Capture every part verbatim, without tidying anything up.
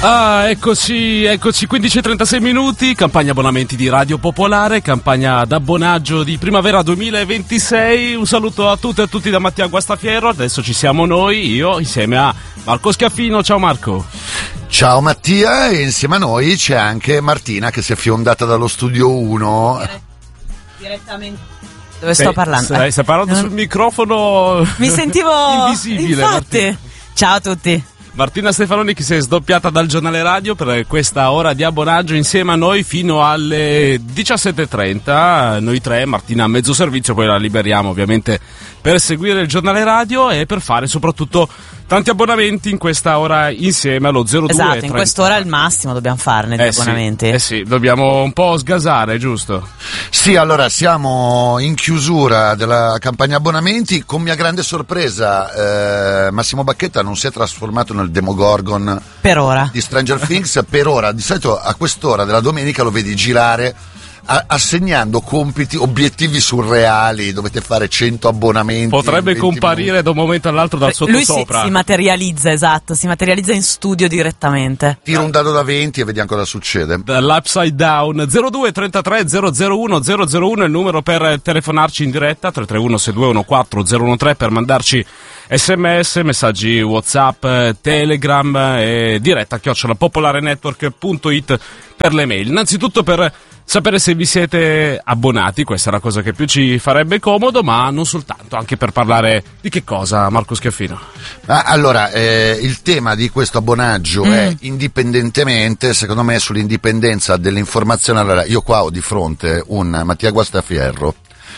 Ah, eccoci, eccoci, quindici e trentasei minuti, campagna abbonamenti di Radio Popolare, campagna d'abbonaggio di primavera duemilaventisei. Un saluto a tutte e a tutti da Mattia Guastafiero. Adesso ci siamo noi, io insieme a Marco Schiaffino. Ciao Marco. Ciao Mattia, e insieme a noi c'è anche Martina che si è fiondata dallo studio uno. Direttamente. Dove sto parlando? Stai, stai parlando sul microfono. Mi sentivo invisibile. Infatti. Martina. Ciao a tutti. Martina Stefanoni che si è sdoppiata dal giornale radio per questa ora di abbonaggio insieme a noi fino alle diciassette e trenta. Noi tre, Martina a mezzo servizio, poi la liberiamo ovviamente per seguire il giornale radio e per fare soprattutto tanti abbonamenti in questa ora insieme allo zero due Esatto, trenta. in quest'ora al massimo dobbiamo farne di eh abbonamenti. Sì, eh sì, dobbiamo un po' sgasare, giusto? Sì, allora siamo in chiusura della campagna abbonamenti. Con mia grande sorpresa, eh, Massimo Bacchetta non si è trasformato nel Demogorgon per ora di Stranger Things. Per ora, di solito a quest'ora della domenica lo vedi girare a- assegnando compiti, obiettivi surreali. Dovete fare cento abbonamenti. Potrebbe comparire minuti. da un momento all'altro dal sottosopra. Lui si, si materializza, esatto, si materializza in studio direttamente. Tira un dado da venti e vediamo cosa succede. Dall'Upside Down. Zero due trentatré zero zero uno zero zero uno è il numero per telefonarci in diretta. Tre tre uno sei due uno quattro zero uno tre per mandarci sms, messaggi WhatsApp, Telegram e diretta chiocciola popolarenetwork punto it per le mail. Innanzitutto per sapere se vi siete abbonati, questa è la cosa che più ci farebbe comodo, ma non soltanto, anche per parlare di che cosa, Marco Schiaffino? Ah, allora, eh, il tema di questo abbonaggio mm. è indipendentemente, secondo me, sull'indipendenza dell'informazione. Allora, io qua ho di fronte un Mattia Guastafierro,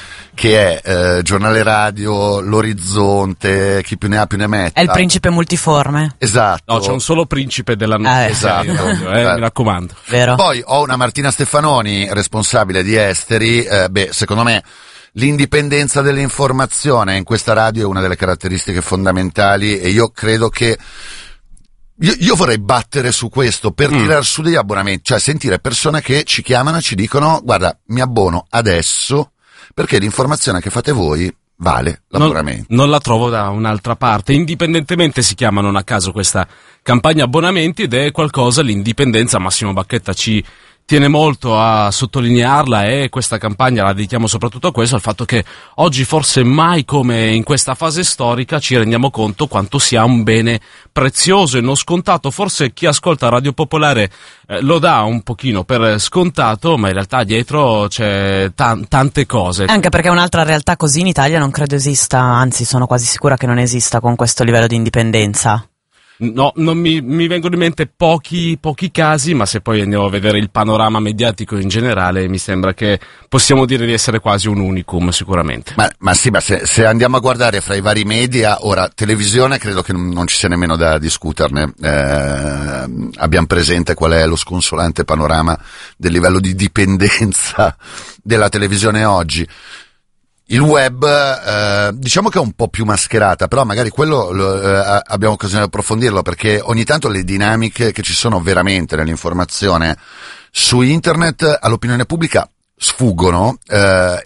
che è eh, giornale radio, l'orizzonte, chi più ne ha più ne metta. È il principe multiforme. Esatto. No, c'è un solo principe della notizia. Eh, esatto. eh, eh, mi raccomando. Vero. Poi ho una Martina Stefanoni, responsabile di esteri. Eh, beh, secondo me l'indipendenza dell'informazione in questa radio è una delle caratteristiche fondamentali, e io credo che Io, io vorrei battere su questo per mm. tirar su degli abbonamenti, cioè sentire persone che ci chiamano e ci dicono: guarda, mi abbono adesso perché l'informazione che fate voi vale l'abbonamento. Non, non la trovo da un'altra parte. Indipendentemente si chiama non a caso questa campagna abbonamenti, ed è qualcosa, l'indipendenza, Massimo Bacchetta ci tiene molto a sottolinearla, e questa campagna la dedichiamo soprattutto a questo, al fatto che oggi forse mai come in questa fase storica ci rendiamo conto quanto sia un bene prezioso e non scontato. Forse chi ascolta Radio Popolare eh, lo dà un pochino per scontato, ma in realtà dietro c'è ta- tante cose. Anche perché un'altra realtà così in Italia non credo esista, anzi sono quasi sicura che non esista con questo livello di indipendenza. No, non mi, mi vengono in mente pochi, pochi casi, ma se poi andiamo a vedere il panorama mediatico in generale, mi sembra che possiamo dire di essere quasi un unicum, sicuramente. Ma, ma sì, ma se, se andiamo a guardare fra i vari media, ora, televisione credo che non, non ci sia nemmeno da discuterne. Eh, abbiamo presente qual è lo sconsolante panorama del livello di dipendenza della televisione oggi. Il web, eh, diciamo che è un po' più mascherata, però magari quello lo, eh, abbiamo occasione di approfondirlo, perché ogni tanto le dinamiche che ci sono veramente nell'informazione su internet all'opinione pubblica sfuggono, eh,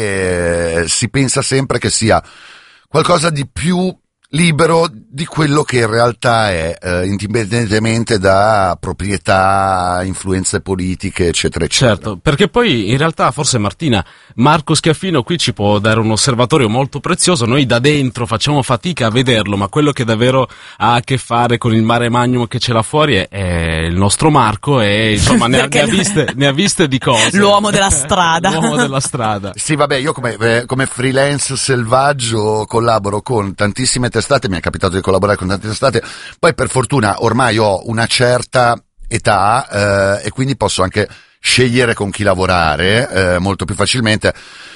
e si pensa sempre che sia qualcosa di più libero di quello che in realtà è, eh, indipendentemente da proprietà, influenze politiche, eccetera, eccetera. Certo, perché poi in realtà forse Martina, Marco Schiaffino qui ci può dare un osservatorio molto prezioso. Noi da dentro facciamo fatica a vederlo, ma quello che davvero ha a che fare con il mare magnum che c'è là fuori è, è il nostro Marco, e insomma ne ha, ne, ha viste, ne ha viste di cose. L'uomo della strada. L'uomo della strada. Sì, vabbè, io come, eh, come freelance selvaggio collaboro con tantissime testate, mi è capitato di collaborare con tante testate, poi per fortuna ormai ho una certa età, eh, e quindi posso anche scegliere con chi lavorare eh, molto più facilmente,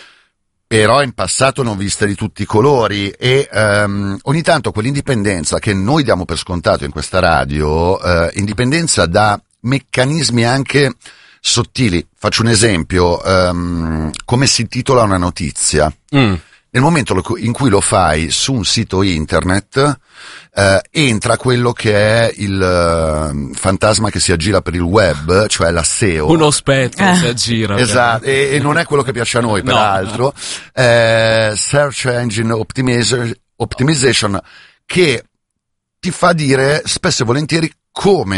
però in passato ne ho viste di tutti i colori, e ehm, ogni tanto quell'indipendenza che noi diamo per scontato in questa radio, eh, indipendenza da meccanismi anche sottili. Faccio un esempio, ehm, come si titola una notizia. Mm. Nel momento in cui lo fai su un sito internet, eh, entra quello che è il uh, fantasma che si aggira per il web, cioè la S E O. Uno spettro eh. si aggira. Esatto, e, e non è quello che piace a noi, peraltro. No. Eh, Search Engine Optimizer, Optimization, che ti fa dire spesso e volentieri come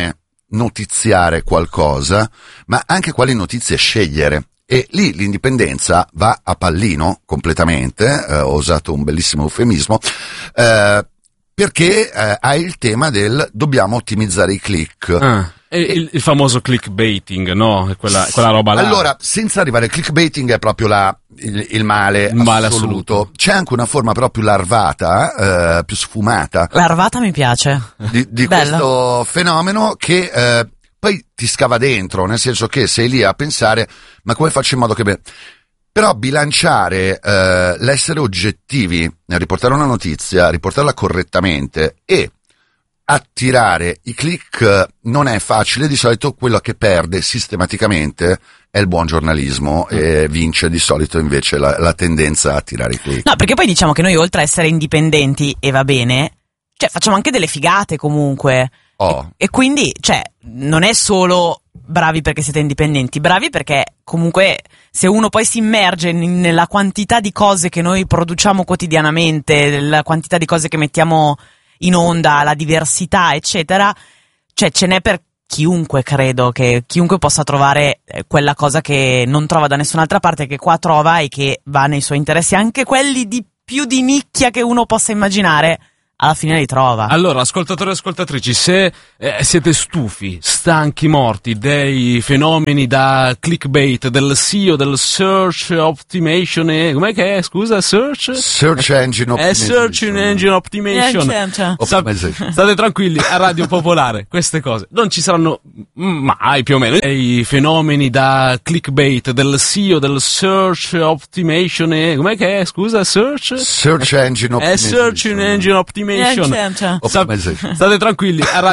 notiziare qualcosa, ma anche quali notizie scegliere. E lì l'indipendenza va a pallino completamente, eh, ho usato un bellissimo eufemismo, eh, perché eh, hai il tema del dobbiamo ottimizzare i click. Ah, il, il famoso clickbaiting, no? Quella, quella roba là. Allora, senza arrivare al clickbaiting è proprio la, il, il male, il male assoluto. assoluto. C'è anche una forma però più larvata, eh, più sfumata. Larvata mi piace. Di, di questo fenomeno che eh, poi ti scava dentro, nel senso che sei lì a pensare, ma come faccio in modo che... Beh, però bilanciare eh, l'essere oggettivi nel riportare una notizia, riportarla correttamente e attirare i click non è facile. Di solito quello che perde sistematicamente è il buon giornalismo e vince di solito invece la, la tendenza a attirare i click. No, perché poi diciamo che noi oltre a essere indipendenti, e va bene, cioè facciamo anche delle figate comunque. Oh. E, e quindi, cioè, non è solo bravi perché siete indipendenti, bravi perché comunque se uno poi si immerge in, nella quantità di cose che noi produciamo quotidianamente, la quantità di cose che mettiamo in onda, la diversità, eccetera, cioè ce n'è per chiunque, credo, che chiunque possa trovare quella cosa che non trova da nessun'altra parte, che qua trova e che va nei suoi interessi, anche quelli di più di nicchia che uno possa immaginare. Alla fine li trova. Allora, ascoltatori e ascoltatrici, se eh, siete stufi, stanchi, morti dei fenomeni da clickbait, del S E O, del search optimization, e com'è che è? Scusa, search? Search engine optimization. È search engine optimization. Eh, certo. Optimization. State tranquilli, a Radio Popolare queste cose non ci saranno mai, più o meno. I fenomeni da clickbait, del S E O, del search optimization, e com'è che è? Scusa, search? Search engine È optimization. search engine optimization. Eh, certo. State tranquilli, a Radio